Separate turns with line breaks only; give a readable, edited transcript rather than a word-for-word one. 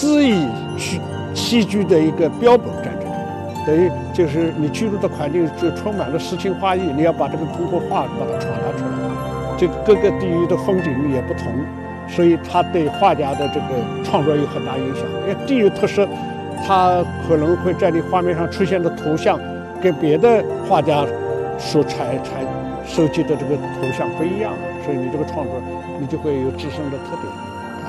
诗意戏剧的一个标本在这里，等于就是你居住的环境就充满了诗情画意，你要把这个通过画把它传达出来。这个各个地域的风景也不同，所以它对画家的这个创作有很大影响。因为地域特色，它可能会在你画面上出现的图像跟别的画家所收集的这个图像不一样，所以你这个创作你就会有自身的特点。